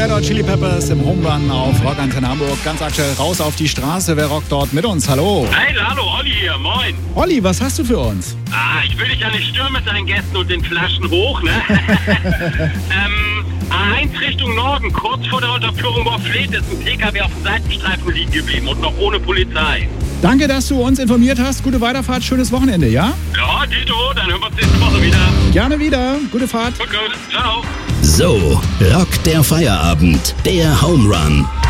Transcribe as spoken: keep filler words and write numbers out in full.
Red Hot Chili Peppers im Home Run auf Rock Antenne Hamburg. Ganz aktuell raus auf die Straße. Wer rockt dort mit uns? Hallo. Hey, hallo, Olli hier, moin. Olli, was hast du für uns? Ah, ich will dich ja nicht stören mit deinen Gästen und den Flaschen hoch, ne? ähm, A eins Richtung Norden, kurz vor der Unterführung Morfleet ist ein P K W auf dem Seitenstreifen liegen geblieben und noch ohne Polizei. Danke, dass du uns informiert hast. Gute Weiterfahrt, schönes Wochenende, ja? Ja, Tito, dann hören wir uns nächste Woche wieder. Gerne wieder. Gute Fahrt. Okay, ciao. So rockt der Feierabend, der Home Run.